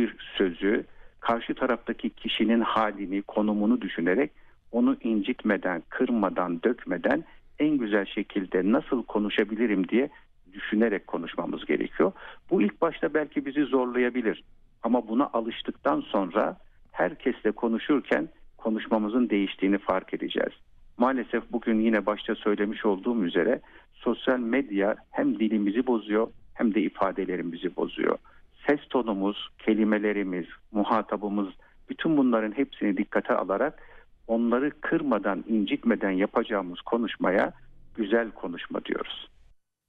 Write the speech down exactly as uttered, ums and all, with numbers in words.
bir sözü karşı taraftaki kişinin halini, konumunu düşünerek onu incitmeden, kırmadan, dökmeden en güzel şekilde nasıl konuşabilirim diye düşünerek konuşmamız gerekiyor. Bu ilk başta belki bizi zorlayabilir ama buna alıştıktan sonra herkesle konuşurken konuşmamızın değiştiğini fark edeceğiz. Maalesef bugün yine başta söylemiş olduğum üzere sosyal medya hem dilimizi bozuyor hem de ifadelerimizi bozuyor. Ses tonumuz, kelimelerimiz, muhatabımız, bütün bunların hepsini dikkate alarak onları kırmadan, incitmeden yapacağımız konuşmaya güzel konuşma diyoruz.